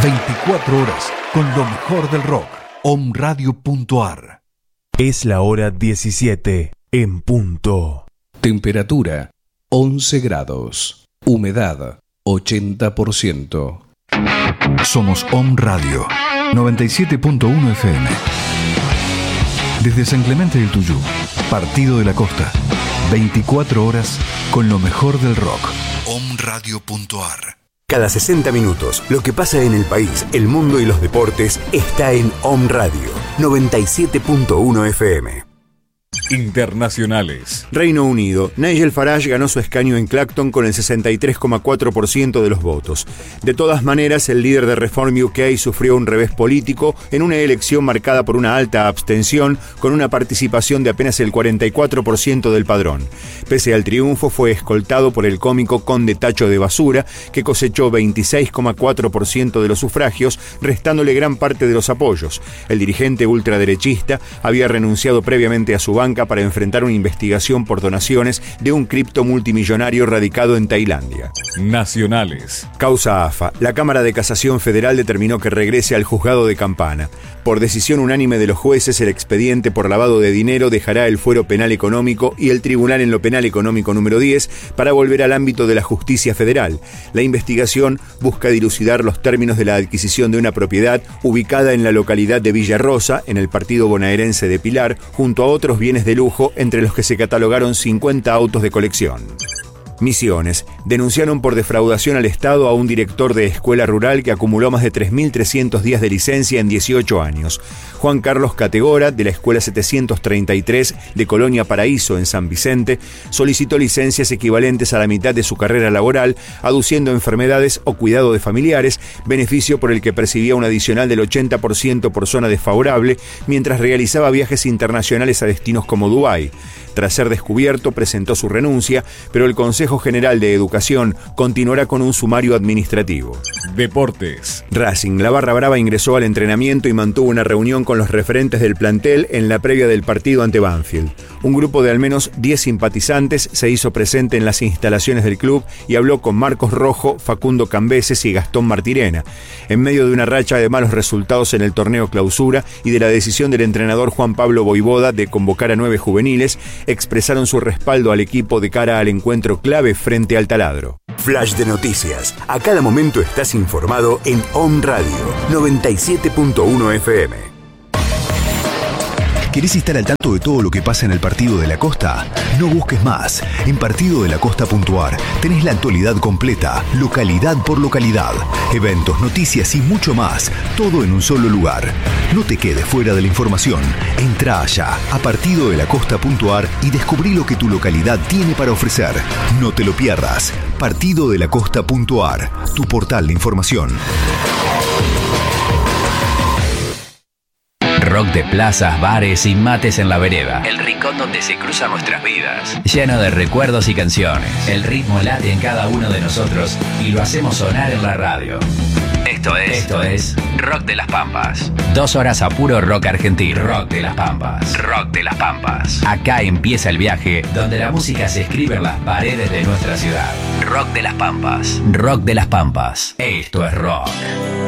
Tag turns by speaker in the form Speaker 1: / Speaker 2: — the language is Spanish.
Speaker 1: 24 horas con lo mejor del rock. Omradio.ar.
Speaker 2: Es la hora 17 en punto.
Speaker 3: Temperatura 11 grados. Humedad 80%.
Speaker 1: Somos Om Radio 97.1 FM. Desde San Clemente del Tuyú, Partido de la Costa. 24 horas con lo mejor del rock. Omradio.ar.
Speaker 4: Cada 60 minutos, lo que pasa en el país, el mundo y los deportes está en Om Radio 97.1 FM.
Speaker 2: Internacionales.
Speaker 4: Reino Unido. Nigel Farage ganó su escaño en Clacton con el 63,4% de los votos. De todas maneras, el líder de Reform UK sufrió un revés político en una elección marcada por una alta abstención, con una participación de apenas el 44% del padrón. Pese al triunfo, fue escoltado por el cómico Conde Tacho de Basura, que cosechó 26,4% de los sufragios, restándole gran parte de los apoyos. El dirigente ultraderechista había renunciado previamente a su banca para enfrentar una investigación por donaciones de un cripto multimillonario radicado en Tailandia.
Speaker 2: Nacionales.
Speaker 4: Causa AFA. La Cámara de Casación Federal determinó que regrese al juzgado de Campana. Por decisión unánime de los jueces, el expediente por lavado de dinero dejará el fuero penal económico y el tribunal en lo penal económico número 10 para volver al ámbito de la justicia federal. La investigación busca dilucidar los términos de la adquisición de una propiedad ubicada en la localidad de Villa Rosa, en el partido bonaerense de Pilar, junto a otros bienes de lujo, entre los que se catalogaron 50 autos de colección. Misiones. Denunciaron por defraudación al Estado a un director de escuela rural que acumuló más de 3.300 días de licencia en 18 años. Juan Carlos Categora, de la Escuela 733 de Colonia Paraíso en San Vicente, solicitó licencias equivalentes a la mitad de su carrera laboral, aduciendo enfermedades o cuidado de familiares, beneficio por el que percibía un adicional del 80% por zona desfavorable, mientras realizaba viajes internacionales a destinos como Dubái. Tras ser descubierto, presentó su renuncia, pero el Consejo General de Educación continuará con un sumario administrativo.
Speaker 2: Deportes.
Speaker 4: Racing. La Barra Brava ingresó al entrenamiento y mantuvo una reunión con los referentes del plantel en la previa del partido ante Banfield. Un grupo de al menos 10 simpatizantes se hizo presente en las instalaciones del club y habló con Marcos Rojo, Facundo Cambeses y Gastón Martirena. En medio de una racha de malos resultados en el torneo Clausura y de la decisión del entrenador Juan Pablo Voivoda de convocar a 9 juveniles, expresaron su respaldo al equipo de cara al encuentro clave frente al Taladro.
Speaker 5: Flash de noticias. A cada momento estás informado en Om Radio 97.1 FM.
Speaker 6: ¿Querés estar al tanto de todo lo que pasa en el Partido de la Costa? No busques más. En partidodelacosta.ar tenés la actualidad completa, localidad por localidad, eventos, noticias y mucho más, todo en un solo lugar. No te quedes fuera de la información. Entrá allá a partidodelacosta.ar y descubrí lo que tu localidad tiene para ofrecer. No te lo pierdas. Partidodelacosta.ar, tu portal de información.
Speaker 7: Rock de plazas, bares y mates en la vereda. El rincón donde se cruzan nuestras vidas. Lleno de recuerdos y canciones. El ritmo late en cada uno de nosotros y lo hacemos sonar en la radio. Esto es Rock de las Pampas. 2 horas a puro rock argentino. Rock de las Pampas. Rock de las Pampas. Acá empieza el viaje donde la música se escribe en las paredes de nuestra ciudad. Rock de las Pampas. Rock de las Pampas. Esto es rock.